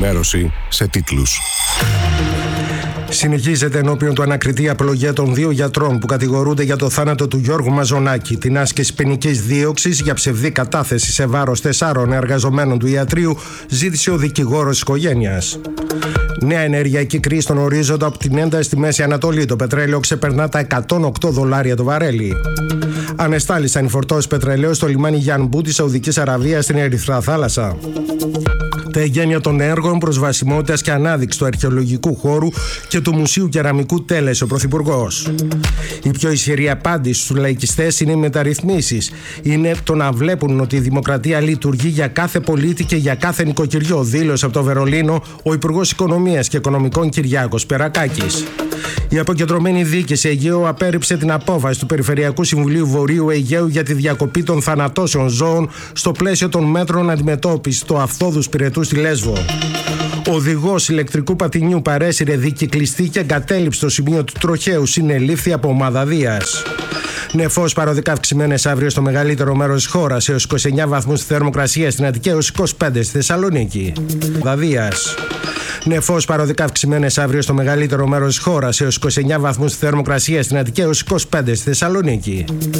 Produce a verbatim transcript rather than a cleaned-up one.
Ενημέρωση σε τίτλους. Συνεχίζεται ενώπιον του ανακριτή απολογία των δύο γιατρών που κατηγορούνται για το θάνατο του Γιώργου Μαζονάκη, την άσκηση ποινικής δίωξης για ψευδή κατάθεση σε βάρος τεσσάρων εργαζομένων του ιατρείου, ζήτησε ο δικηγόρος της οικογένειας. Νέα ενεργειακή κρίση στον ορίζοντα από την ένταση στη Μέση Ανατολή. Το πετρέλαιο ξεπερνά τα εκατόν οκτώ δολάρια το βαρέλι. Ανεστάλησαν οι φορτώσεις πετρελαίου στο λιμάνι Γιανμπού της Σαουδικής Αραβίας στην Ερυθρά Θάλασσα. Τα εγγένεια των έργων προσβασιμότητας και ανάδειξη του αρχαιολογικού χώρου και του Μουσείου Κεραμικού τέλεσε ο Πρωθυπουργός. Η πιο ισχυρή απάντηση στους λαϊκιστές είναι οι μεταρρυθμίσεις. Είναι το να βλέπουν ότι η δημοκρατία λειτουργεί για κάθε πολίτη και για κάθε νοικοκυριό, δήλωσε από το Βερολίνο ο Υπουργός Οικονομίας και Οικονομικών Κυριάκος Περακάκης. Η αποκεντρωμένη διοίκηση Αιγαίου απέρριψε την απόφαση του Περιφερειακού Συμβουλίου Βορείου Αιγαίου για τη διακοπή των θανατώσεων ζώων στο πλαίσιο των μέτρων αντιμετώπισης του αυθόδους πυρετού στη Λέσβο. Ο οδηγός ηλεκτρικού πατινιού παρέσυρε δικυκλιστή και εγκατέλειψε το σημείο του τροχαίου, συνελήφθη από ομάδα Δίας. Νεφός παροδικά αυξημένες αύριο στο μεγαλύτερο μέρος της χώρας, έως είκοσι εννέα βαθμούς στη θερμοκρασία στην Αττική, έως είκοσι πέντε στη Θεσσαλονίκη. Δαδίας. Νεφός παροδικά αυξημένες αύριο στο μεγαλύτερο μέρος της χώρας, έως είκοσι εννέα βαθμούς στη θερμοκρασία στην Αττική, έως είκοσι πέντε στη Θεσσαλονίκη.